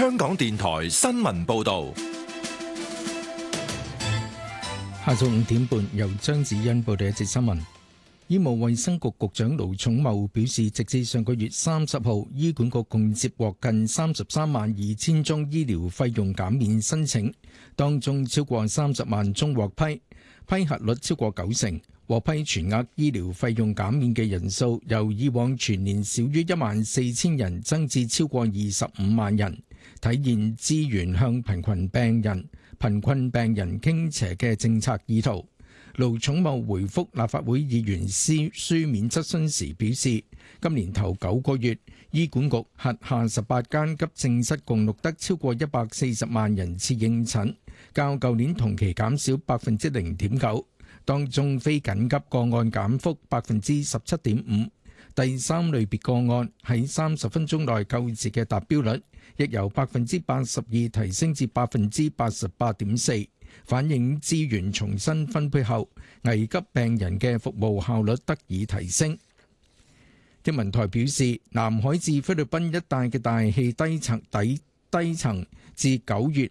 香港電台新聞報道。 下晝5點半，由張子欣報道一節新聞。醫務衛生局局長盧寵茂表示，直至上個月30號，醫管局共接獲近33萬2千宗醫療費用減免申請，當中超過30萬宗獲批，批核率超過90%。獲批全額醫療費用減免嘅人數由以往全年少於14000人增至超過25萬人，體現資源向貧困病人傾斜嘅政策意圖。盧寵茂回覆立法會議員書面質詢時表示，今年頭9個月，醫管局轄下18間急症室共錄得超過140萬人次應診，較舊年同期減少0.9%。當中非緊急個案減幅17.5%，第3類別個案喺30分鐘內救治嘅達標率，亦由82%提升至88.4%，反映資源重新分配後，危急病人嘅服務效率得以提升。天文台表示，南海至菲律賓一帶嘅大氣低層自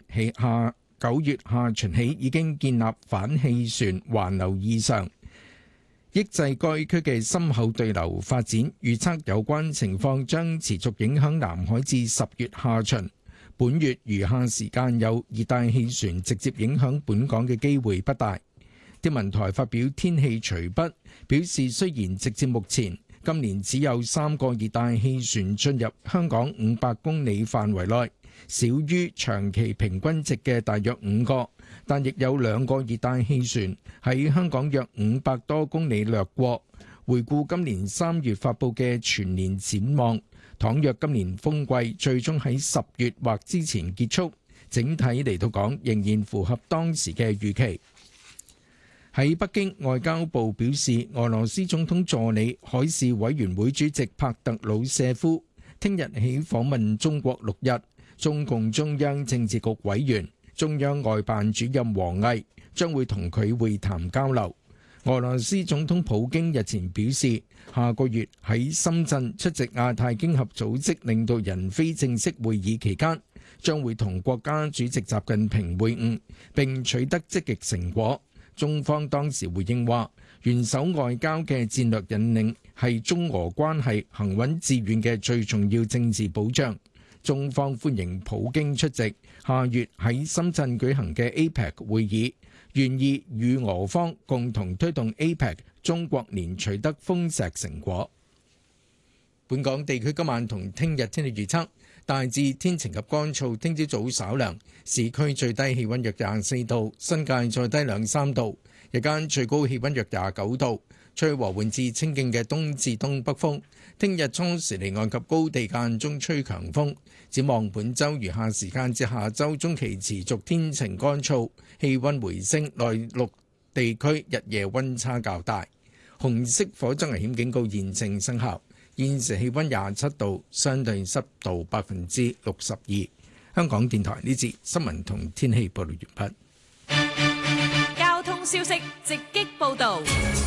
9月下旬起已經建立反氣旋環流異常，抑制該區嘅深厚對流發展。預測有關情況將持續影響南海至10月下旬。本月餘下時間有熱帶氣旋直接影響本港嘅機會不大。天文台發表天氣隨筆，表示雖然直至目前今年只有3個熱帶氣旋進入香港500公里範圍內，少於長期平均值嘅大約5個，但亦有2個熱帶氣旋喺香港約500多公里掠過。回顧今年3月發布嘅全年展望，倘若今年風季最終喺10月或之前結束，整體嚟到講仍然符合當時嘅預期。喺北京，外交部表示，俄羅斯總統助理海事委員會主席帕特魯舍夫聽日起訪問中國6日。中共中央政治局委員、中央外辦主任王毅將會同佢會談交流。俄羅斯總統普京日前表示，下個月喺深圳出席亞太經合組織領導人非正式會議期間，將會同國家主席習近平會晤，並取得積極成果。中方當時回應話，元首外交嘅戰略引領係中俄關係行穩致遠嘅最重要政治保障。中方歡迎普京出席下月喺深圳舉行嘅 APEC 會議，願意與俄方共同推動 APEC 中國年取得豐碩成果。本港地區今晚同聽日天氣預測，大致天晴及乾燥，聽朝早稍涼，市區最低氣溫約24度，新界再低2-3度，日間最高氣溫約29度，吹和緩至清勁嘅東至東北風。聽日初時離岸及高地間中吹強風。展望本週餘下時間至下週中期持續天晴乾燥，氣溫回升，內陸地區日夜溫差較大。紅色火災危險警告現正生效。現時氣溫27度，相對濕度62%。香港電台呢節新聞同天氣報道完畢。交通消息直擊報道。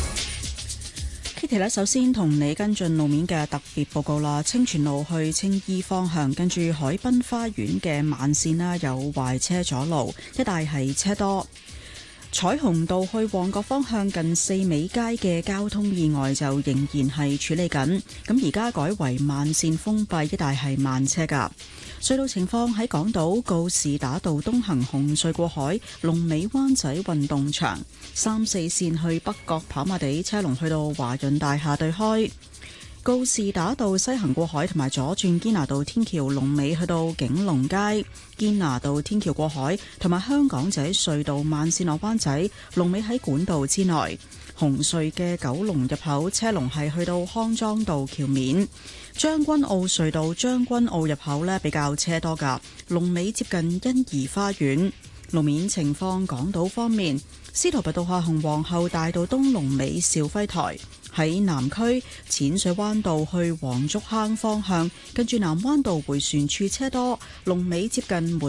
Kitty 咧，首先同你跟進路面嘅特別報告啦。清泉路去青衣方向，跟住海濱花園嘅慢線啦，有壞車阻路，一帶係車多。彩虹道去旺角方向近四美街嘅交通意外就仍然係處理緊，咁而家改為慢線封閉，一帶係慢車噶。隧道情況喺港島告士打道東行紅隧過海，龍尾灣仔運動場3、4線去北角跑馬地車龍去到華潤大廈對開。告士打道西行過海同埋左轉堅拿道天橋龍尾去到景隆街，堅拿道天橋過海同埋香港仔隧道慢線落灣仔龍尾喺管道之內。紅隧嘅九龍入口車龍係去到康莊道橋面。將軍澳隧道將軍澳入口呢比較車多噶，龍尾接近欣怡花園。路面情況，港島方面，司徒拔道下行皇后大道東龍尾兆輝台。喺南區淺水灣道去黃竹坑方向，跟住南灣道回旋處車多，龍尾接近